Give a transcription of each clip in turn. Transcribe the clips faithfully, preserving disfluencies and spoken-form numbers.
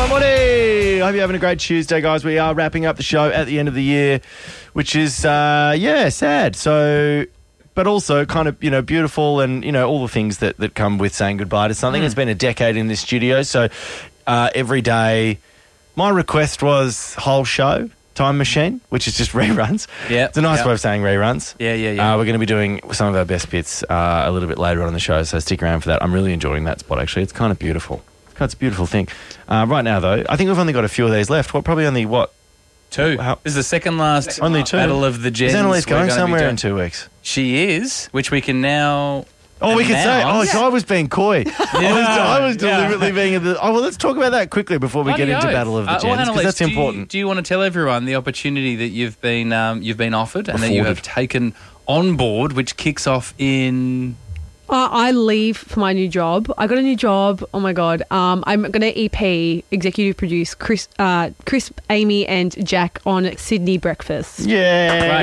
I'm Woody. I hope you're having a great Tuesday, guys. We are wrapping up the show at the end of the year, which is, uh, yeah, sad. So, but also kind of, you know, beautiful and, you know, all the things that, that come with saying goodbye to something. Mm. It's been a decade in this studio. So uh, every day, my request was whole show. Time Machine, which is just reruns. Yeah, it's a nice yep. way of saying reruns. Yeah, yeah, yeah. Uh, we're going to be doing some of our best bits uh, a little bit later on in the show, so stick around for that. I'm really enjoying that spot, actually. It's kind of beautiful. It's a beautiful thing. Uh, right now, though, I think we've only got a few of these left. What? Probably only, what? Two. How? This is the second last second only two. Battle of the Gens. Is Annalise going somewhere in two weeks? She is, which we can now... Oh, we can say. Oh, yeah. so I was being coy. Yeah. I was, I was deliberately yeah. being. The, oh, well, let's talk about that quickly before we Bloody get into oath. Battle of the uh, Gens, well, because Annalise, that's do important. You, do you want to tell everyone the opportunity that you've been um, you've been offered and Afforded. that you have taken on board, which kicks off in? Uh, I leave for my new job. I got a new job. Oh my god! Um, I'm going to E P, executive produce Chris, uh, Chris, Amy, and Jack on Sydney Breakfast. Yeah,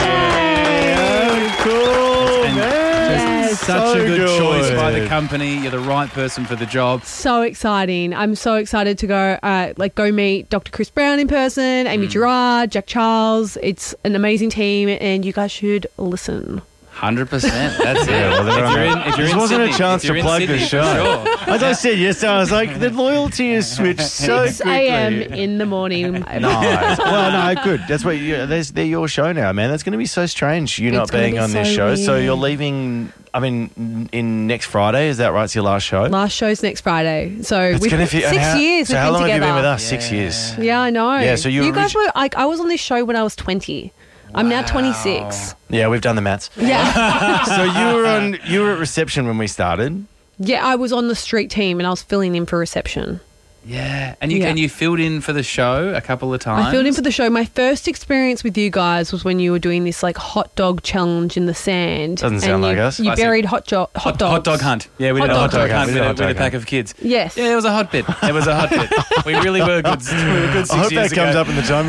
Right. Oh, cool, man. Such so a good, good choice by the company. You're the right person for the job. So exciting! I'm so excited to go, uh, like, go meet Doctor Chris Brown in person, Amy mm. Gerard, Jack Charles. It's an amazing team, and you guys should listen. Hundred percent. That's it. Yeah, well, if you're in, if you're this in wasn't Sydney, a chance to plug Sydney, the show. Sure. As I said yesterday, I was like, the loyalty is switched so six quickly. a.m. in the morning. Nice. Well, no, good. That's what you. That's, they're your show now, man. That's going to be so strange. You not It's gonna being be on this so show, so weird. you're leaving. I mean, in next Friday, is that right? It's your last show. Last show's next Friday. So It's we've gonna six feel- how- years. So we've how been long together. have you been with us? Yeah. Six years. Yeah, I know. Yeah, so you you were guys orig- were like, I was on this show when I was twenty. I'm now twenty-six. Yeah, we've done the maths. Yeah. So you were on. You were at reception when we started. Yeah, I was on the street team and I was filling in for reception. Yeah, and you Yeah. and you filled in for the show a couple of times. I filled in for the show. My first experience with you guys was when you were doing this like hot dog challenge in the sand. Doesn't and sound you, like us. You I see. buried hot, jo- hot hot, dogs. hot dog hunt. Yeah, we Hot did a hot dog dog hunt. hunt We with, did a a, hot with a dog pack hunt. of kids. Yes. Yeah, it was a hot bit. It was a hot bit. We really were good. We were good six I hope years that comes ago. up in the time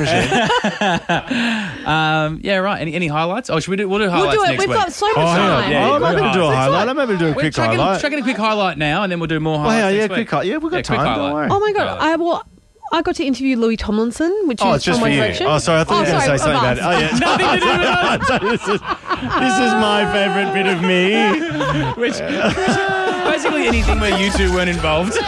machine. Um, yeah, right. Any any highlights? Oh, should we do? We'll do We'll highlights do it. next We've week. got so much Oh, hang on. time. Yeah, oh, yeah, I'm happy good to do a highlights. highlight. I'm happy to do a We're quick chucking, highlight. chucking a quick highlight now, and then we'll do more Oh, highlights yeah, yeah, next quick week. highlight. Yeah, we've got Yeah, quick time. Don't highlight. worry. Oh my god! Highlight. I well, I got to interview Louis Tomlinson, which Oh, is it's just from for One you. Direction. Oh, sorry, I thought Oh, you were going to sorry, say something of about it. Oh, yeah. Nothing to do with So this, is, this is my favourite bit of me. Which basically anything where you two weren't involved. It's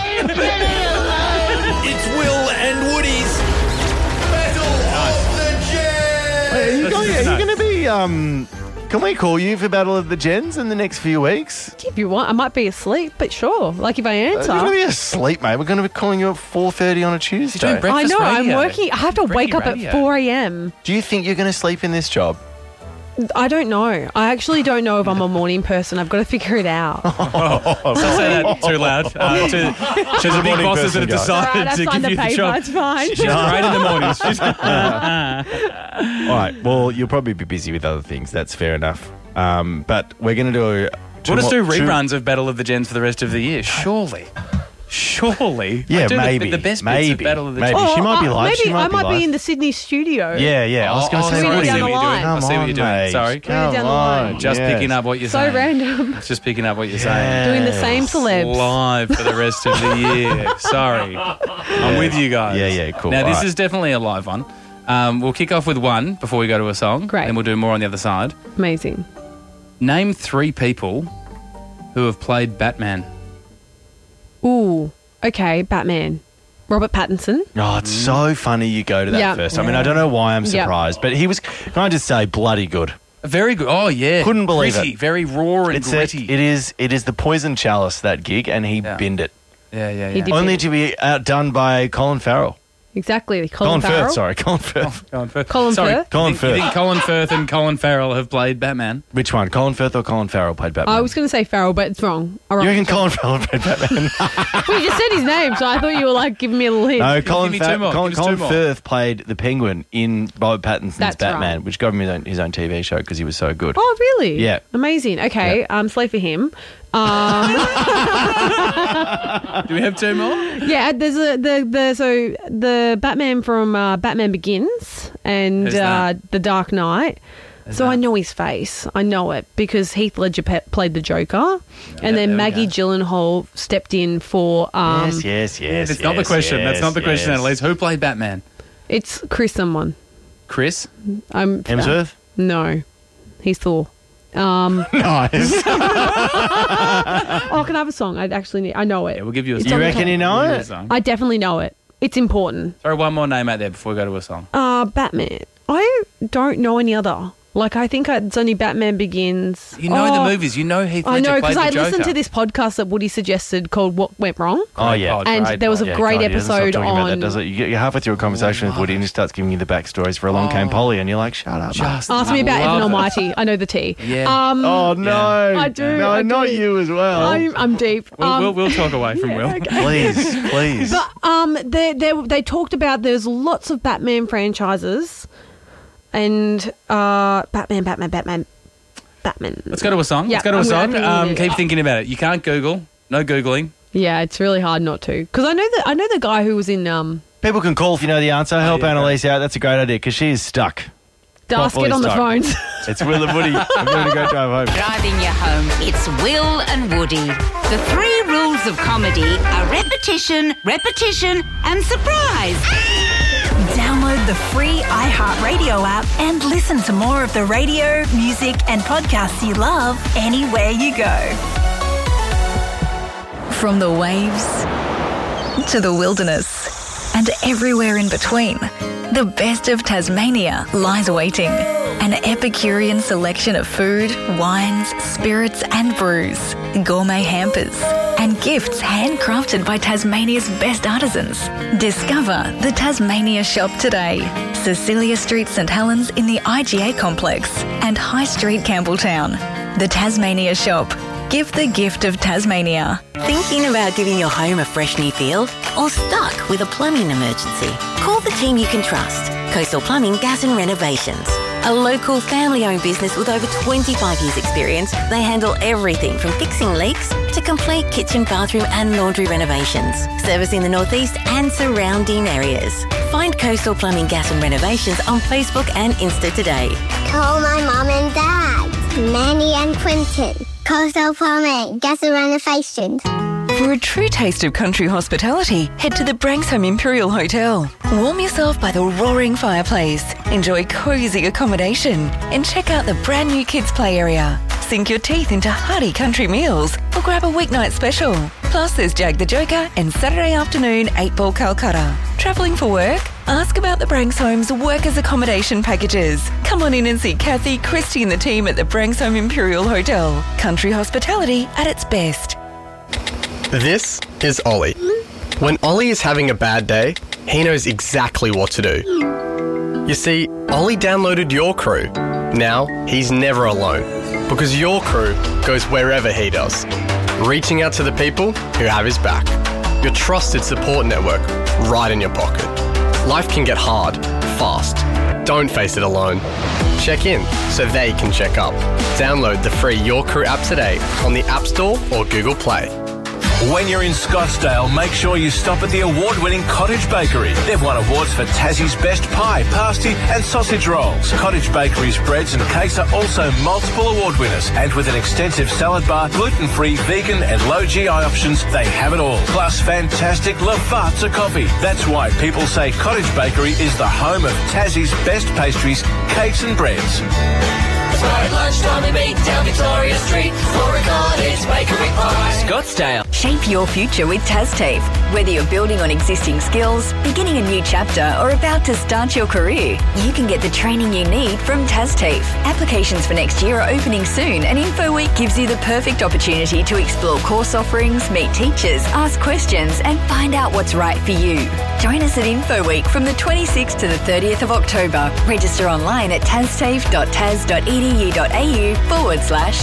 Will and Woody's Battle of the Gens. Are you That's going, good are to you know. going to be... Um, can we call you for Battle of the Gens in the next few weeks? If you want, I might be asleep, but sure. Like if I You're answer. going to be asleep, mate. We're going to be calling you at four thirty on a Tuesday. doing break- I know. breakfast radio. I'm working. I have to Breaky wake up radio. at four a.m. Do you think you're going to sleep in this job? I don't know. I actually don't know if I'm a morning person. I've got to figure it out. Don't say that too loud. Uh, to, to the big morning bosses person, that have guys. decided All right, I to signed give the you the paper. job. It's fine. She's great in the mornings. She's- All right. Well, you'll probably be busy with other things. That's fair enough. Um, but we're going to do... two We'll just do more- two- reruns of Battle of the Gens for the rest of the year. Surely. Surely. Yeah, Like, do the- maybe. The, best maybe. bits of Battle of the Maybe. Gens. She might be uh, live. Maybe She might I be might live. be in the Sydney studio. Yeah, yeah. I was Oh, going to oh, say... sorry, I Maybe see down what the you're doing. line. I see what you're doing. mate. Sorry. Come down the on. line. Just Yes. picking up what you're So saying. random. Just picking up what you're Yeah. saying. Doing the same celebs. Live for the rest of the year. Sorry. I'm with you guys. Yeah, yeah, cool. Now, All this right. is definitely a live one. Um, we'll kick off with one before we go to a song. Great. Then we'll do more on the other side. Amazing. Name three people who have played Batman. Ooh. Okay. Batman. Robert Pattinson. Oh, it's so funny you go to that Yeah. first. I mean, I don't know why I'm Yeah. surprised, but he was, can I just say, bloody good. Very good. Oh, yeah. Couldn't believe gritty, it. Very raw and It's a, gritty. it is it is the poison chalice, that gig, and he Yeah. binned it. yeah, yeah, He yeah. did. Only to be outdone by Colin Farrell. Exactly. Colin Colin, Farrell. Firth, sorry. Colin Firth. Colin Firth. Colin Sorry. Firth? Colin you think, you Firth. think Colin Firth and Colin Farrell have played Batman? Which one? Colin Firth or Colin Farrell played Batman? I was going to say Farrell, but it's wrong. All You right. reckon Colin Farrell played Batman? Well, you just said his name, so I thought you were like giving me a little hint. No, Colin, me two Fa- more. Colin, Give us two Colin more. Firth played the Penguin in Robert Pattinson's That's Batman, right. which got him his own, his own T V show because he was so good. Oh, really? Yeah. Amazing. Okay. Um, slay for him. Um, Do we have two more? yeah. There's a the the so the Batman from uh, Batman Begins and Who's uh, that? The Dark Knight. So I know his face. I know it because Heath Ledger pe- played the Joker, and then there we Maggie go. Gyllenhaal stepped in for. Um, yes, yes, yes. That's not the yes, question. That's yes, not the question, yes. Annalise. Who played Batman? It's Chris someone. Chris? I'm Hemsworth? No, he's Thor. Um, Nice. oh, can I have a song? I actually need. I know it. Yeah, we'll give you a It's song. on You the reckon top. you know We'll give you a it? song. I definitely know it. It's important. Throw one more name out there before we go to a song. Uh, Batman. I don't know any other. Like, I think it's only Batman Begins. You know Oh, the movies. You know Heath I Ledger know, played because the I Joker. listened to this podcast that Woody suggested called What Went Wrong. Oh, yeah. Great And pod, there was great a pod. great God, he doesn't stop episode talking about that, on- does it? You get, you're halfway through a conversation with Woody and he starts giving you the backstories for Along Came Polly and you're like, shut up, mate. Just Ask me about love Evan it. Almighty. I know the T. Yeah. Um, Oh, no. I do, No, I not do. you as well. I'm, I'm deep. We'll, Um, we'll, we'll talk away from Will. Please, please. But um, they, they they talked about there's lots of Batman franchises, and uh, Batman, Batman, Batman, Batman. Let's go to a song. Yeah, Let's go to a I'm song. gonna have to Um, read it. keep thinking about it. You can't Google. No Googling. Yeah, it's really hard not to because I know that I know the guy who was in um. People can call if you know the answer. Help yeah, Annalise out. That's a great idea because she is stuck. Dust, Properly get on the stuck. phones. It's Will and Woody. I'm doing a great drive home. Driving you home, it's Will and Woody. The three rules of comedy are repetition, repetition, and surprise. Download the free iHeartRadio app and listen to more of the radio, music, and podcasts you love anywhere you go. From the waves to the wilderness and everywhere in between, the best of Tasmania lies waiting. An Epicurean selection of food, wines, spirits and brews, gourmet hampers and gifts handcrafted by Tasmania's best artisans. Discover the Tasmania Shop today. Cecilia Street, St Helens in the I G A complex and High Street, Campbelltown. The Tasmania Shop. Give the gift of Tasmania. Thinking about giving your home a fresh new feel? Or stuck with a plumbing emergency? Call the team you can trust. Coastal Plumbing, Gas and Renovations. A local family-owned business with over twenty-five years experience, they handle everything from fixing leaks to complete kitchen, bathroom and laundry renovations. Servicing the northeast and surrounding areas. Find Coastal Plumbing, Gas and Renovations on Facebook and Insta today. Call my mum and dad, Manny and Quentin. Coastal Plumbing, Gas and Renovations. For a true taste of country hospitality, head to the Branksome Imperial Hotel. Warm yourself by the roaring fireplace, enjoy cosy accommodation, and check out the brand new kids play area. Sink your teeth into hearty country meals or grab a weeknight special. Plus there's Jag the Joker and Saturday afternoon eight ball Calcutta. Travelling for work? Ask about the Brankshome's workers' accommodation packages. Come on in and see Kathy, Christy and the team at the Branksome Imperial Hotel. Country hospitality at its best. This is Ollie. When Ollie is having a bad day, he knows exactly what to do. You see, Ollie downloaded Your Crew. Now, he's never alone, because Your Crew goes wherever he does, reaching out to the people who have his back. Your trusted support network right in your pocket. Life can get hard, fast. Don't face it alone. Check in so they can check up. Download the free Your Crew app today on the App Store or Google Play. When you're in Scottsdale, make sure you stop at the award-winning Cottage Bakery. They've won awards for Tassie's best pie, pasty and sausage rolls. Cottage Bakery's breads and cakes are also multiple award winners. And with an extensive salad bar, gluten-free, vegan and low G I options, they have it all. Plus fantastic Lavazza coffee. That's why people say Cottage Bakery is the home of Tassie's best pastries, cakes and breads. Tomorrow at lunchtime we meet down Victoria Street for a Cottage Bakery pie. Scottsdale. Shape your future with TasTAFE. Whether you're building on existing skills, beginning a new chapter, or about to start your career, you can get the training you need from TasTAFE. Applications for next year are opening soon, and InfoWeek gives you the perfect opportunity to explore course offerings, meet teachers, ask questions, and find out what's right for you. Join us at InfoWeek from the twenty-sixth to the thirtieth of October. Register online at tastafe dot tas dot edu dot au forward slash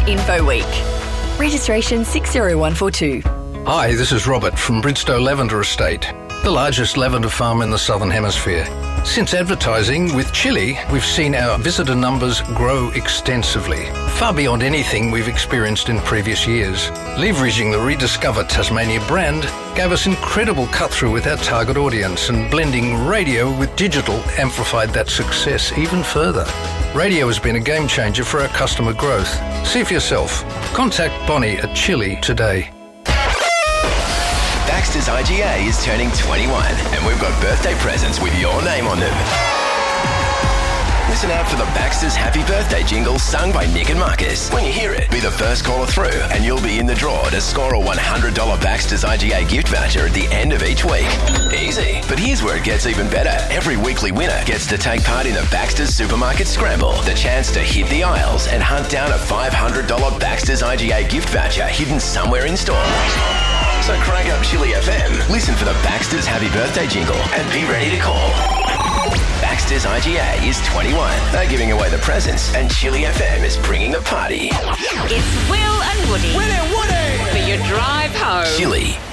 InfoWeek. Registration six zero one four two. Hi, this is Robert from Bridgestow Lavender Estate. the largest lavender farm in the Southern Hemisphere. Since advertising with Chili, we've seen our visitor numbers grow extensively, far beyond anything we've experienced in previous years. Leveraging the rediscovered Tasmania brand gave us incredible cut-through with our target audience, and blending radio with digital amplified that success even further. Radio has been a game changer for our customer growth. See for yourself. Contact Bonnie at Chili today. Baxter's I G A is turning twenty-one, and we've got birthday presents with your name on them. Listen out for the Baxter's Happy Birthday jingle sung by Nick and Marcus. When you hear it, be the first caller through, and you'll be in the draw to score a one hundred dollars Baxter's I G A gift voucher at the end of each week. Easy. But here's where it gets even better. Every weekly winner gets to take part in the Baxter's Supermarket Scramble, the chance to hit the aisles and hunt down a five hundred dollars Baxter's I G A gift voucher hidden somewhere in store. So crank up Chili F M, listen for the Baxter's Happy Birthday jingle, and be ready to call. Baxter's I G A is twenty-one. They're giving away the presents, and Chili F M is bringing the party. It's Will and Woody. Will and Woody! For your drive home. Chili